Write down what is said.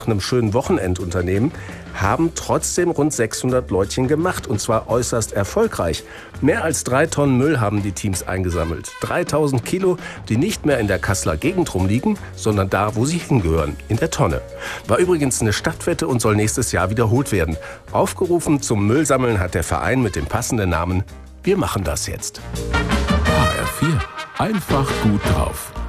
einem schönen Wochenendunternehmen, haben trotzdem rund 600 Leutchen gemacht, und zwar äußerst erfolgreich. Mehr als 3 Tonnen Müll haben die Teams eingesammelt. 3000 Kilo, die nicht mehr in der Kasseler Gegend rumliegen, sondern da, wo sie hingehören, in der Tonne. War übrigens eine Stadtwette und soll nächstes Jahr wiederholt werden. Aufgerufen zum Müllsammeln hat der Verein mit dem passenden Namen Wir machen das jetzt. HR4, einfach gut drauf.